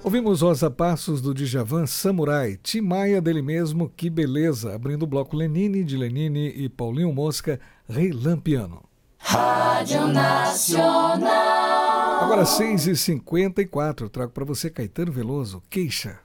Ouvimos Rosa Passos do Djavan, Samurai, Tim Maia dele mesmo, Que Beleza, abrindo o bloco Lenine, de Lenine e Paulinho Mosca, Rei Lampiano. Rádio Nacional. Agora 6h54, trago para você Caetano Veloso, Queixa.